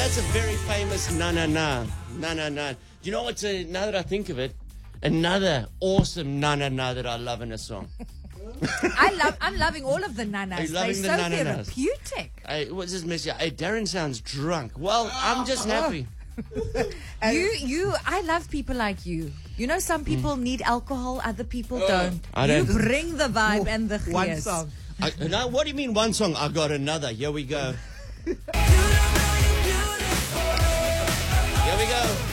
that's a very famous na na na. Na na na. Do you know what's now that I think of it? Another awesome na na na that I love in a song. I'm loving all of the nanas. Are you loving They're the so nanas? therapeutic. Hey, what's this message? Hey, Darren sounds drunk. Well, I'm just happy. I love people like you. You know, some people need alcohol, other people don't. I You don't. bring the vibe and the One gears. song. Now, what do you mean one song? I got another. Here we go. Here we go.